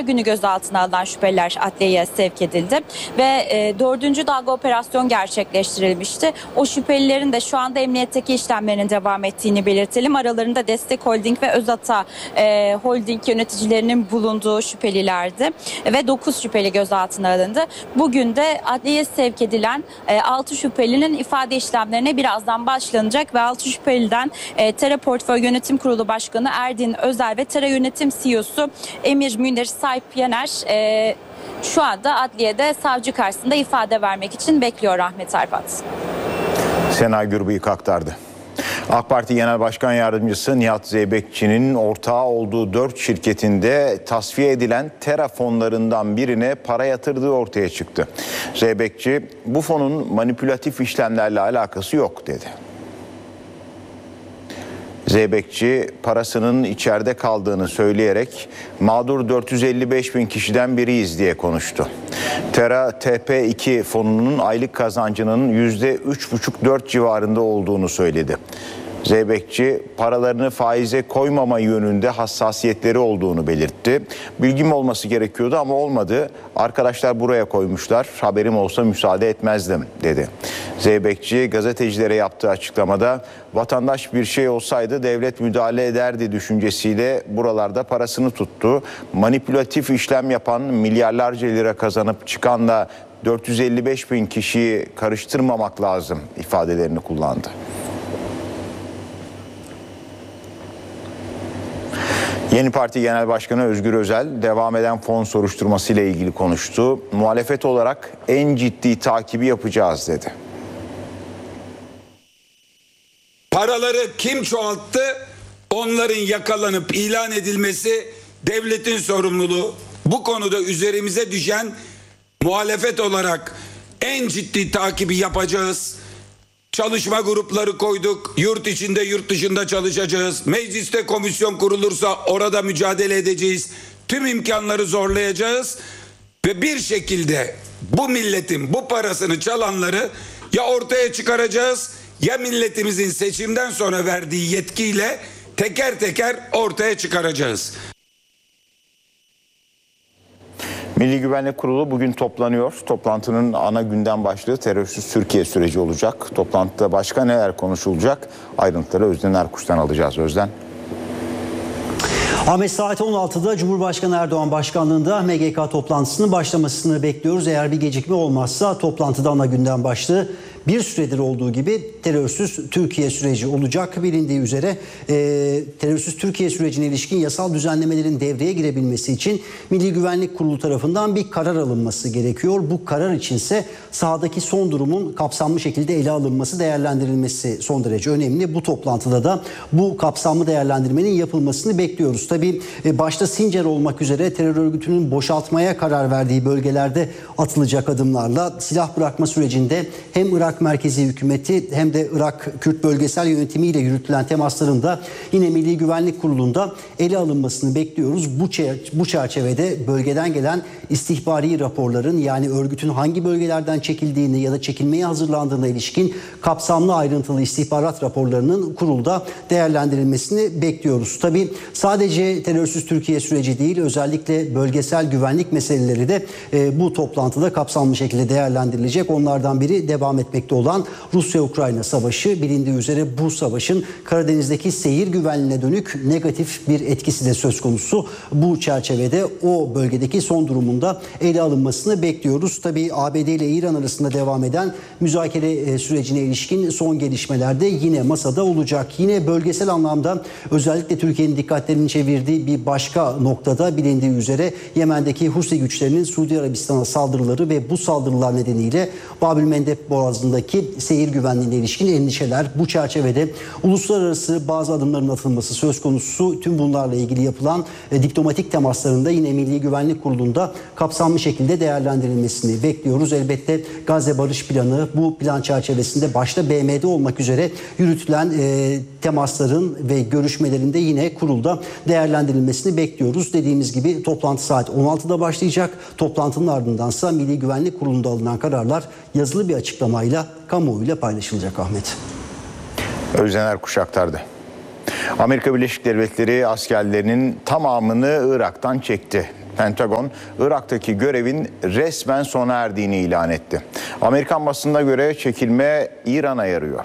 günü gözaltına alınan şüpheliler adliyeye sevk edildi ve 4. dalga operasyon gerçekleştirilmişti. O şüphelilerin de şu anda emniyetteki işlemlerinin devam ettiğini belirtelim. Aralarında Destek Holding ve Özata Holding yöneticilerinin bulunduğu şüphelilerdi ve 9 şüpheli gözaltına alındı. Bugün de adliyeye sevk edilen 6 şüphelinin ifade işlemlerine birazdan başlanacak ve 6 şüpheliden Tera Portföy Yönetim Kurulu Başkanı Erdin Özel ve Tera Yönetim CEO'su Emir Münir Sayp Yener şu anda adliyede savcı karşısında ifade vermek için bekliyor Ahmet Arpat. Sena Gürbüyük aktardı. AK Parti Genel Başkan Yardımcısı Nihat Zeybekçi'nin ortağı olduğu 4 şirketinde tasfiye edilen Tera fonlarından birine para yatırdığı ortaya çıktı. Zeybekçi, bu fonun manipülatif işlemlerle alakası yok dedi. Zeybekçi parasının içeride kaldığını söyleyerek mağdur 455 bin kişiden biriyiz diye konuştu. Tera TP2 fonunun aylık kazancının %3,5-4 civarında olduğunu söyledi. Zeybekçi paralarını faize koymama yönünde hassasiyetleri olduğunu belirtti. Bilgim olması gerekiyordu ama olmadı. Arkadaşlar buraya koymuşlar. Haberim olsa müsaade etmezdim dedi. Zeybekçi gazetecilere yaptığı açıklamada vatandaş bir şey olsaydı devlet müdahale ederdi düşüncesiyle buralarda parasını tuttu. Manipülatif işlem yapan milyarlarca lira kazanıp çıkanla 455 bin kişiyi karıştırmamak lazım ifadelerini kullandı. Yeni Parti Genel Başkanı Özgür Özel devam eden fon soruşturması ile ilgili konuştu. Muhalefet olarak en ciddi takibi yapacağız dedi. Paraları kim çoğalttı? Onların yakalanıp ilan edilmesi devletin sorumluluğu. Bu konuda üzerimize düşen muhalefet olarak en ciddi takibi yapacağız. Çalışma grupları koyduk. Yurt içinde, yurt dışında çalışacağız. Mecliste komisyon kurulursa orada mücadele edeceğiz. Tüm imkanları zorlayacağız. Ve bir şekilde bu milletin bu parasını çalanları ya ortaya çıkaracağız ya milletimizin seçimden sonra verdiği yetkiyle teker teker ortaya çıkaracağız. Milli Güvenlik Kurulu bugün toplanıyor. Toplantının ana gündem başlığı terörsüz Türkiye süreci olacak. Toplantıda başka neler konuşulacak? Ayrıntıları Özden Erkuş'tan alacağız. Özden. Ahmet, saat 16'da Cumhurbaşkanı Erdoğan başkanlığında MGK toplantısının başlamasını bekliyoruz. Eğer bir gecikme olmazsa toplantıda ana gündem başlığı bir süredir olduğu gibi terörsüz Türkiye süreci olacak. Bilindiği üzere terörsüz Türkiye sürecine ilişkin yasal düzenlemelerin devreye girebilmesi için Milli Güvenlik Kurulu tarafından bir karar alınması gerekiyor. Bu karar içinse sahadaki son durumun kapsamlı şekilde ele alınması, değerlendirilmesi son derece önemli. Bu toplantıda da bu kapsamlı değerlendirmenin yapılmasını bekliyoruz. Tabii başta Sincar olmak üzere terör örgütünün boşaltmaya karar verdiği bölgelerde atılacak adımlarla silah bırakma sürecinde hem Irak merkezi hükümeti hem de Irak Kürt bölgesel yönetimiyle yürütülen temasların da yine Milli Güvenlik Kurulu'nda ele alınmasını bekliyoruz. Bu çerçevede bölgeden gelen istihbari raporların, yani örgütün hangi bölgelerden çekildiğini ya da çekilmeye hazırlandığına ilişkin kapsamlı ayrıntılı istihbarat raporlarının kurulda değerlendirilmesini bekliyoruz. Tabii sadece terörsüz Türkiye süreci değil, özellikle bölgesel güvenlik meseleleri de bu toplantıda kapsamlı şekilde değerlendirilecek. Onlardan biri devam etmekte olan Rusya-Ukrayna savaşı. Bilindiği üzere bu savaşın Karadeniz'deki seyir güvenliğine dönük negatif bir etkisi de söz konusu. Bu çerçevede o bölgedeki son durumunda ele alınmasını bekliyoruz. Tabii ABD ile İran arasında devam eden müzakere sürecine ilişkin son gelişmeler de yine masada olacak. Yine bölgesel anlamda özellikle Türkiye'nin dikkatlerini çevirdiği bir başka noktada bilindiği üzere Yemen'deki Husi güçlerinin Suudi Arabistan'a saldırıları ve bu saldırılar nedeniyle Babülmendeb Boğazı'ndaki seyir güvenliğine ilişkin endişeler. Bu çerçevede uluslararası bazı adımların atılması söz konusu. Tüm bunlarla ilgili yapılan diplomatik temaslarında yine Milli Güvenlik Kurulu'nda kapsamlı şekilde değerlendirilmesini bekliyoruz. Elbette Gazze Barış Planı, bu plan çerçevesinde başta BM'de olmak üzere yürütülen temasların ve görüşmelerinde yine kurulda değerlendirilmesini bekliyoruz. Dediğimiz gibi toplantı saat 16'da başlayacak. Toplantının ardındansa Milli Güvenlik Kurulu'nda alınan kararlar yazılı bir açıklamayla kamuoyuyla paylaşılacak Ahmet. Özden Erkuş aktardı. Amerika Birleşik Devletleri askerlerinin tamamını Irak'tan çekti. Pentagon, Irak'taki görevin resmen sona erdiğini ilan etti. Amerikan basınına göre çekilme İran'a yarıyor.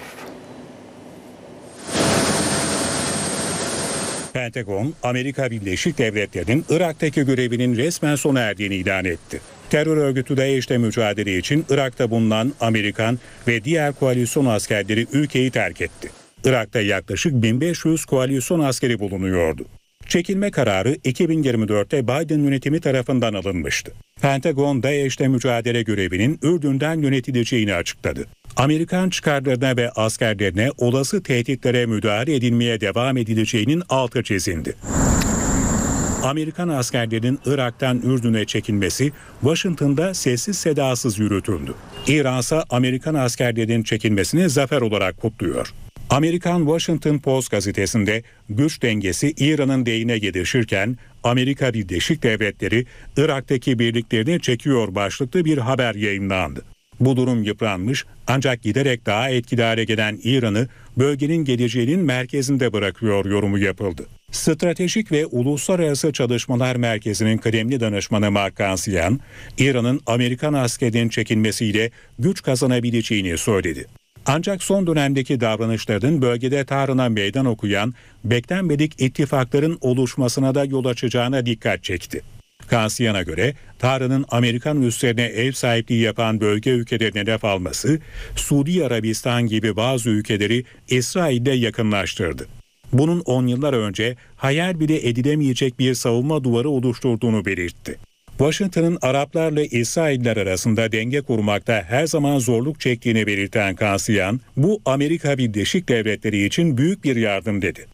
Pentagon, Amerika Birleşik Devletleri'nin Irak'taki görevinin resmen sona erdiğini ilan etti. Terör örgütü DAEŞ'le mücadele için Irak'ta bulunan Amerikan ve diğer koalisyon askerleri ülkeyi terk etti. Irak'ta yaklaşık 1500 koalisyon askeri bulunuyordu. Çekilme kararı 2024'te Biden yönetimi tarafından alınmıştı. Pentagon, DAEŞ'le mücadele görevinin Ürdün'den yönetileceğini açıkladı. Amerikan çıkarlarına ve askerlerine olası tehditlere müdahale edilmeye devam edileceğinin altı çizildi. Amerikan askerlerinin Irak'tan Ürdün'e çekilmesi Washington'da sessiz sedasız yürütüldü. İran ise Amerikan askerlerinin çekilmesini zafer olarak kutluyor. Amerikan Washington Post gazetesinde güç dengesi İran'ın lehine gelişirken Amerika Birleşik Devletleri Irak'taki birliklerini çekiyor başlıklı bir haber yayınlandı. Bu durum yıpranmış ancak giderek daha etkili hale gelen İran'ı bölgenin geleceğinin merkezinde bırakıyor yorumu yapıldı. Stratejik ve Uluslararası Çalışmalar Merkezi'nin kıdemli danışmanı Mark Gansian, İran'ın Amerikan askerinin çekilmesiyle güç kazanabileceğini söyledi. Ancak son dönemdeki davranışların bölgede Tahran'a meydan okuyan beklenmedik ittifakların oluşmasına da yol açacağına dikkat çekti. Gansian'a göre Tahran'ın Amerikan üslerine ev sahipliği yapan bölge ülkelerine hedef alması, Suudi Arabistan gibi bazı ülkeleri İsrail'le yakınlaştırdı. Bunun 10 yıllar önce hayal bile edilemeyecek bir savunma duvarı oluşturduğunu belirtti. Washington'ın Araplarla İsrailler arasında denge kurmakta her zaman zorluk çektiğini belirten Gansian, bu Amerika Birleşik Devletleri için büyük bir yardım dedi.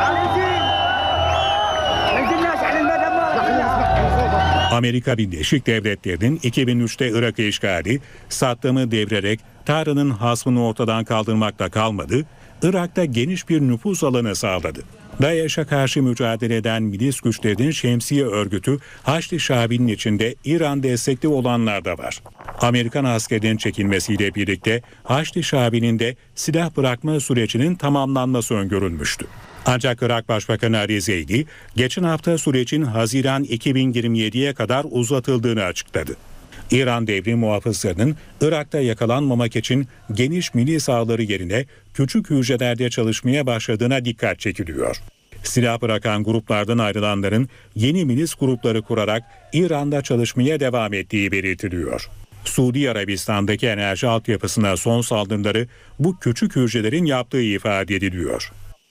Amerika Birleşik Devletleri'nin 2003'te Irak'ı işgali, Saddam'ı devirerek Tahran'ın hasmını ortadan kaldırmakla kalmadı, Irak'ta geniş bir nüfuz alanı sağladı. DAEŞ'e karşı mücadele eden milis güçlerinin şemsiye örgütü Haçlı Şabi'nin içinde İran destekli olanlar da var. Amerikan askerinin çekilmesiyle birlikte Haçlı Şabi'nin de silah bırakma sürecinin tamamlanması öngörülmüştü. Ancak Irak Başbakanı Ali Zeydi geçen hafta sürecin Haziran 2027'ye kadar uzatıldığını açıkladı. İran devrim muhafızlarının Irak'ta yakalanmamak için geniş milis ağları yerine küçük hücrelerde çalışmaya başladığına dikkat çekiliyor. Silah bırakan gruplardan ayrılanların yeni milis grupları kurarak İran'da çalışmaya devam ettiği belirtiliyor. Suudi Arabistan'daki enerji altyapısına son saldırıları bu küçük hücrelerin yaptığı ifade ediliyor.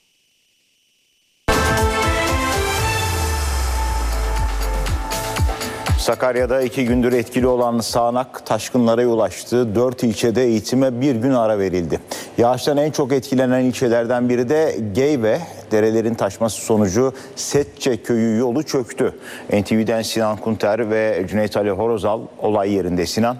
Sakarya'da 2 gündür etkili olan sağanak taşkınlara yol açtı. 4 ilçede eğitime bir gün ara verildi. Yağıştan en çok etkilenen ilçelerden biri de Geyve. Derelerin taşması sonucu Setçe köyü yolu çöktü. NTV'den Sinan Kunter ve Cüneyt Ali Horozal olay yerinde. Sinan.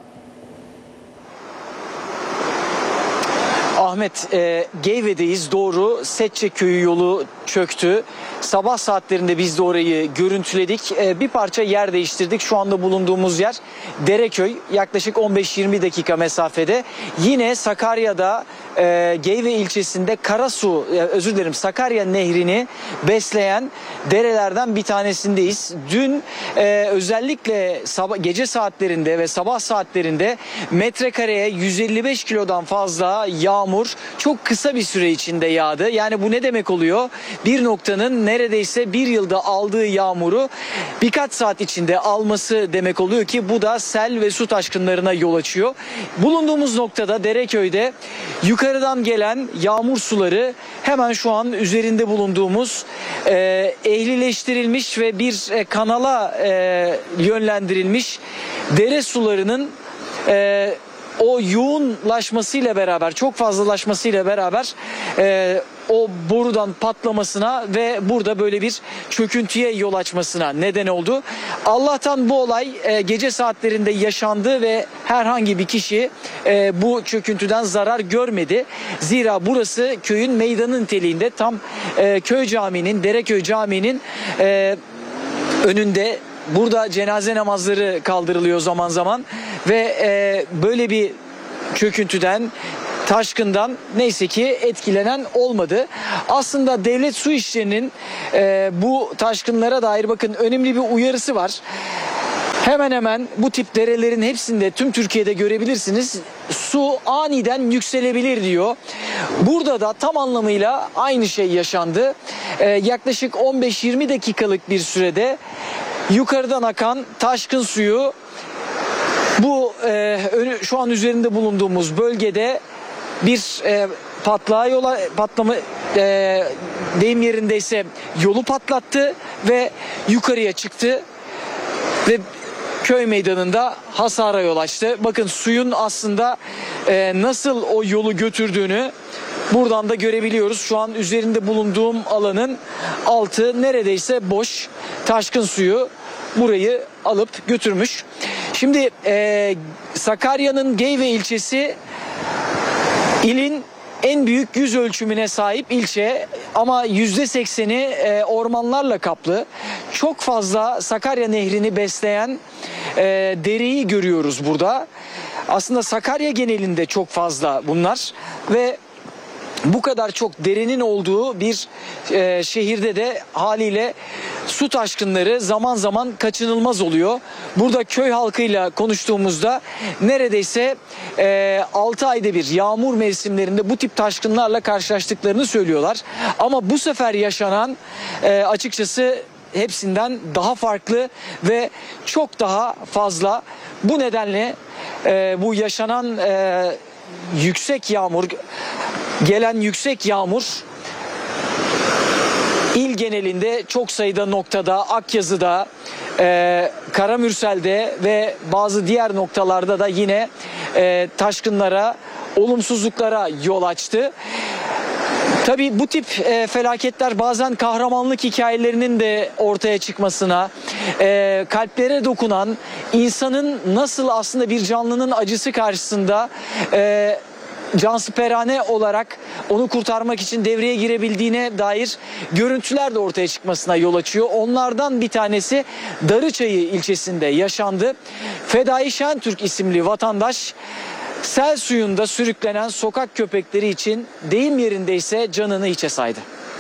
Ahmet, Geyve'deyiz. Doğru, Setçe köyü yolu çöktü. Sabah saatlerinde biz de orayı görüntüledik. Bir parça yer değiştirdik. Şu anda bulunduğumuz yer Dereköy. Yaklaşık 15-20 dakika mesafede. Yine Sakarya'da Geyve ilçesinde Sakarya Nehri'ni besleyen derelerden bir tanesindeyiz. Dün özellikle gece saatlerinde ve sabah saatlerinde metrekareye 155 kilodan fazla yağmur çok kısa bir süre içinde yağdı. Yani bu ne demek oluyor? Bir noktanın neredeyse bir yılda aldığı yağmuru birkaç saat içinde alması demek oluyor ki bu da sel ve su taşkınlarına yol açıyor. Bulunduğumuz noktada Dereköy'de yukarıdan gelen yağmur suları hemen şu an üzerinde bulunduğumuz ehlileştirilmiş ve bir kanala yönlendirilmiş dere sularının o yoğunlaşmasıyla beraber, çok fazlalaşmasıyla beraber o borudan patlamasına ve burada böyle bir çöküntüye yol açmasına neden oldu. Allah'tan bu olay gece saatlerinde yaşandı ve herhangi bir kişi bu çöküntüden zarar görmedi. Zira burası köyün meydanı niteliğinde, tam köy caminin, Dereköy Camii'nin önünde. Burada cenaze namazları kaldırılıyor zaman zaman ve böyle bir çöküntüden, taşkından neyse ki etkilenen olmadı. Aslında devlet su işlerinin bu taşkınlara dair bakın önemli bir uyarısı var. Hemen hemen bu tip derelerin hepsinde tüm Türkiye'de görebilirsiniz. Su aniden yükselebilir diyor. Burada da tam anlamıyla aynı şey yaşandı. Yaklaşık 15-20 dakikalık bir sürede yukarıdan akan taşkın suyu bu şu an üzerinde bulunduğumuz bölgede bir patlama deyim yerindeyse yolu patlattı ve yukarıya çıktı ve köy meydanında hasara yol açtı. Bakın suyun aslında nasıl o yolu götürdüğünü buradan da görebiliyoruz. Şu an üzerinde bulunduğum alanın altı neredeyse boş. Taşkın suyu burayı alıp götürmüş. Şimdi Sakarya'nın Geyve ilçesi ilin en büyük yüz ölçümüne sahip ilçe ama %80'i ormanlarla kaplı. Çok fazla Sakarya Nehri'ni besleyen dereyi görüyoruz burada. Aslında Sakarya genelinde çok fazla bunlar ve bu kadar çok derenin olduğu bir şehirde de haliyle su taşkınları zaman zaman kaçınılmaz oluyor. Burada köy halkıyla konuştuğumuzda neredeyse 6 ayda bir yağmur mevsimlerinde bu tip taşkınlarla karşılaştıklarını söylüyorlar. Ama bu sefer yaşanan açıkçası hepsinden daha farklı ve çok daha fazla. Bu nedenle bu yaşanan yüksek yağmur, gelen yüksek yağmur il genelinde çok sayıda noktada, Akyazı'da, Karamürsel'de ve bazı diğer noktalarda da yine taşkınlara, olumsuzluklara yol açtı. Tabii bu tip felaketler bazen kahramanlık hikayelerinin de ortaya çıkmasına, kalplere dokunan, insanın nasıl aslında bir canlının acısı karşısında cansiperane olarak onu kurtarmak için devreye girebildiğine dair görüntüler de ortaya çıkmasına yol açıyor. Onlardan bir tanesi Darıçayı ilçesinde yaşandı. Fedai Şentürk isimli vatandaş sel suyunda sürüklenen sokak köpekleri için deyim yerindeyse canını hiçe saydı.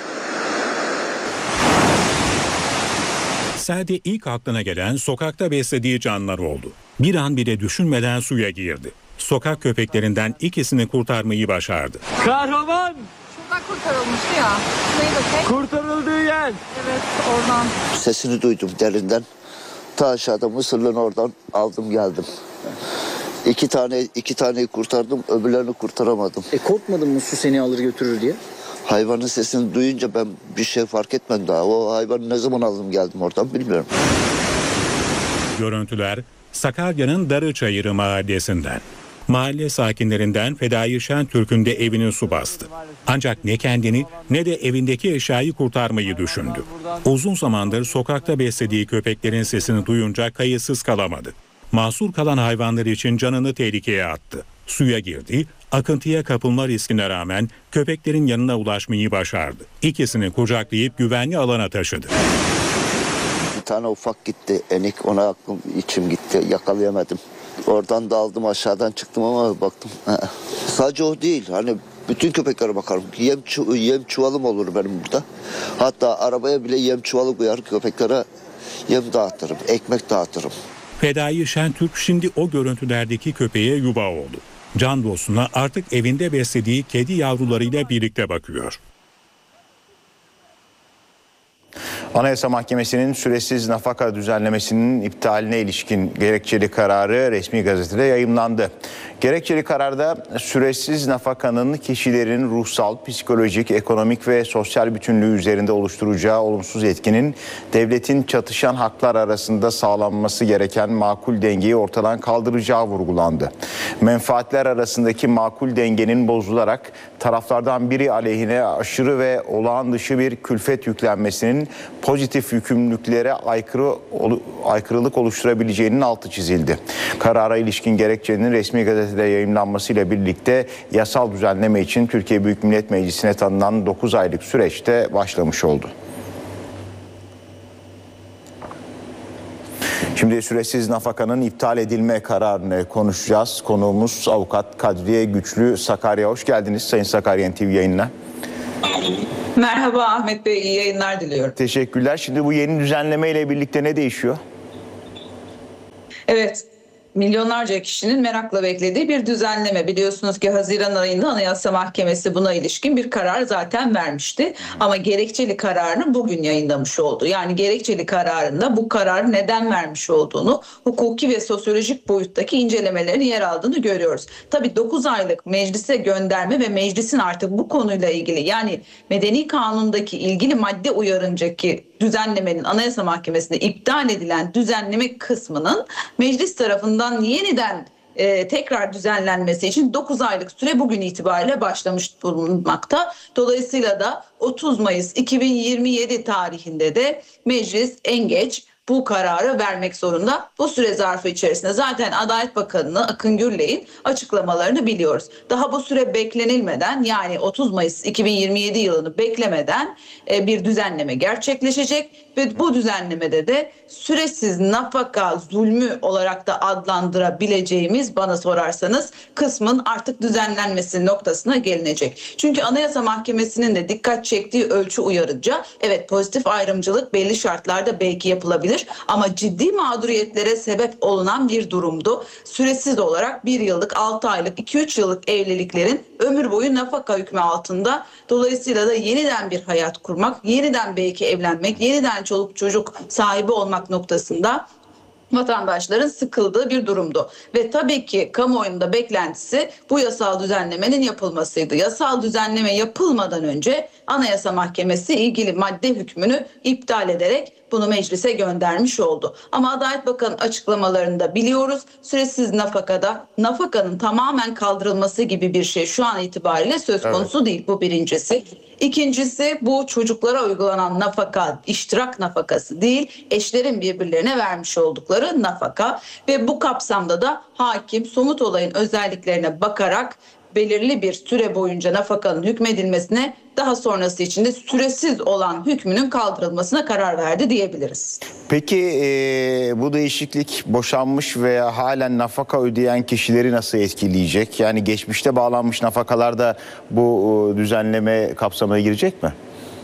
Selde ilk aklına gelen sokakta beslediği canlılar oldu. Bir an bile düşünmeden suya girdi. Sokak köpeklerinden ikisini kurtarmayı başardı. Kahraman! Şuradan kurtarılmıştı ya. Şurayı da çek. Kurtarıldığı yer. Evet, oradan. Sesini duydum derinden. Ta aşağıda Mısırlı'nın oradan aldım geldim. İki taneyi kurtardım, öbürlerini kurtaramadım. Korkmadın mı su seni alır götürür diye? Hayvanın sesini duyunca ben bir şey fark etmedim daha. O hayvanı ne zaman aldım geldim oradan bilmiyorum. Görüntüler Sakarya'nın Darıçayırı mahallesinden. Mahalle sakinlerinden Fedai Şentürk'ün de evini su bastı. Ancak ne kendini ne de evindeki eşyayı kurtarmayı düşündü. Uzun zamandır sokakta beslediği köpeklerin sesini duyunca kayıtsız kalamadı. Mahsur kalan hayvanlar için canını tehlikeye attı. Suya girdi, akıntıya kapılma riskine rağmen köpeklerin yanına ulaşmayı başardı. İkisini kucaklayıp güvenli alana taşıdı. Bir tane ufak gitti, enik, ona aklım içim gitti, yakalayamadım. Oradan da aldım, aşağıdan çıktım ama baktım. Sadece o değil, hani bütün köpeklere bakarım. Yem çuvalım olur benim burada. Hatta arabaya bile yem çuvalı koyar, köpeklere yem dağıtırım, ekmek dağıtırım. Fedai Şentürk şimdi o görüntülerdeki köpeğe yuva oldu. Can dostuna artık evinde beslediği kedi yavrularıyla birlikte bakıyor. Anayasa Mahkemesi'nin süresiz nafaka düzenlemesinin iptaline ilişkin gerekçeli kararı resmi gazetede yayımlandı. Gerekçeli kararda süresiz nafakanın kişilerin ruhsal, psikolojik, ekonomik ve sosyal bütünlüğü üzerinde oluşturacağı olumsuz etkinin devletin çatışan haklar arasında sağlanması gereken makul dengeyi ortadan kaldıracağı vurgulandı. Menfaatler arasındaki makul dengenin bozularak taraflardan biri aleyhine aşırı ve olağan dışı bir külfet yüklenmesinin pozitif yükümlülüklere aykırılık oluşturabileceğinin altı çizildi. Karara ilişkin gerekçenin resmi gazetede yayımlanmasıyla birlikte yasal düzenleme için Türkiye Büyük Millet Meclisi'ne tanınan 9 aylık süreçte başlamış oldu. Şimdi süresiz nafakanın iptal edilme kararını konuşacağız. Konuğumuz avukat Kadriye Güçlü Sakarya. Hoş geldiniz Sayın Sakarya NTV yayınına. Merhaba Ahmet Bey, iyi yayınlar diliyorum. Teşekkürler. Şimdi bu yeni düzenleme ile birlikte ne değişiyor? Evet, milyonlarca kişinin merakla beklediği bir düzenleme. Biliyorsunuz ki Haziran ayında Anayasa Mahkemesi buna ilişkin bir karar zaten vermişti. Ama gerekçeli kararını bugün yayınlamış oldu. Yani gerekçeli kararında bu kararı neden vermiş olduğunu, hukuki ve sosyolojik boyuttaki incelemelerin yer aldığını görüyoruz. Tabii 9 aylık meclise gönderme ve meclisin artık bu konuyla ilgili, yani Medeni Kanun'daki ilgili madde uyarıncaki düzenlemenin Anayasa Mahkemesi'nde iptal edilen düzenleme kısmının meclis tarafından yeniden tekrar düzenlenmesi için 9 aylık süre bugün itibariyle başlamış bulunmakta. Dolayısıyla da 30 Mayıs 2027 tarihinde de meclis en geç bu kararı vermek zorunda. Bu süre zarfı içerisinde zaten Adalet Bakanı Akın Gürley'in açıklamalarını biliyoruz. Daha bu süre beklenilmeden, yani 30 Mayıs 2027 yılını beklemeden bir düzenleme gerçekleşecek ve bu düzenlemede de süresiz nafaka zulmü olarak da adlandırabileceğimiz, bana sorarsanız, kısmın artık düzenlenmesi noktasına gelinecek. Çünkü Anayasa Mahkemesi'nin de dikkat çektiği ölçü uyarınca, evet, pozitif ayrımcılık belli şartlarda belki yapılabilir ama ciddi mağduriyetlere sebep olunan bir durumdu. Süresiz olarak 1 yıllık, 6 aylık, 2-3 yıllık evliliklerin ömür boyu nafaka hükmü altında. Dolayısıyla da yeniden bir hayat kurmak, yeniden belki evlenmek, yeniden çoluk çocuk sahibi olmak noktasında vatandaşların sıkıldığı bir durumdu. Ve tabii ki kamuoyunda beklentisi bu yasal düzenlemenin yapılmasıydı. Yasal düzenleme yapılmadan önce Anayasa Mahkemesi ilgili madde hükmünü iptal ederek bunu meclise göndermiş oldu. Ama Adalet Bakanı açıklamalarında biliyoruz, süresiz nafakada nafakanın tamamen kaldırılması gibi bir şey şu an itibariyle söz konusu değil. Bu birincisi. İkincisi, bu çocuklara uygulanan nafaka iştirak nafakası değil, eşlerin birbirlerine vermiş oldukları nafaka ve bu kapsamda da hakim somut olayın özelliklerine bakarak belirli bir süre boyunca nafakanın hükmedilmesine, daha sonrası için de süresiz olan hükmünün kaldırılmasına karar verdi diyebiliriz. Peki bu değişiklik boşanmış veya halen nafaka ödeyen kişileri nasıl etkileyecek? Yani geçmişte bağlanmış nafakalar da bu düzenleme kapsamına girecek mi?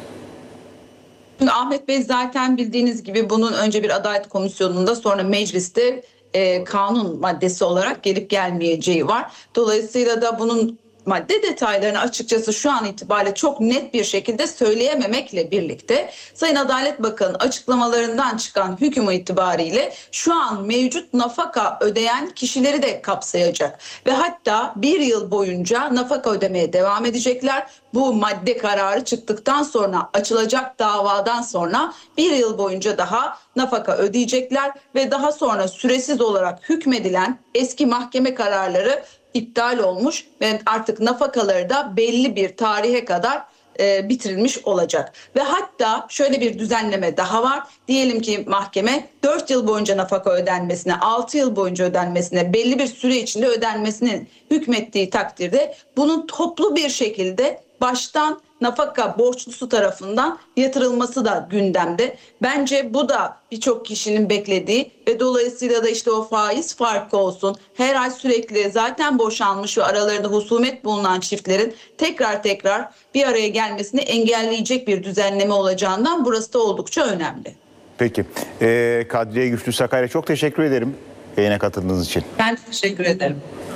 Şimdi Ahmet Bey, zaten bildiğiniz gibi bunun önce bir Adalet Komisyonu'nda, sonra mecliste kanun maddesi olarak gelip gelmeyeceği var. Dolayısıyla da bunun madde detaylarını açıkçası şu an itibariyle çok net bir şekilde söyleyememekle birlikte Sayın Adalet Bakanı açıklamalarından çıkan hüküm itibariyle şu an mevcut nafaka ödeyen kişileri de kapsayacak ve hatta 1 yıl boyunca nafaka ödemeye devam edecekler. Bu madde kararı çıktıktan sonra, açılacak davadan sonra 1 yıl boyunca daha nafaka ödeyecekler ve daha sonra süresiz olarak hükmedilen eski mahkeme kararları iptal olmuş ve artık nafakaları da belli bir tarihe kadar bitirilmiş olacak. Ve hatta şöyle bir düzenleme daha var. Diyelim ki mahkeme 4 yıl boyunca nafaka ödenmesine, 6 yıl boyunca ödenmesine, belli bir süre içinde ödenmesinin hükmettiği takdirde bunun toplu bir şekilde baştan nafaka borçlusu tarafından yatırılması da gündemde. Bence bu da birçok kişinin beklediği ve dolayısıyla da işte o faiz farkı olsun, her ay sürekli zaten boşanmış ve aralarında husumet bulunan çiftlerin tekrar bir araya gelmesini engelleyecek bir düzenleme olacağından burası da oldukça önemli. Peki. Kadriye Güçlü Sakarya, çok teşekkür ederim yayına katıldığınız için. Ben teşekkür ederim.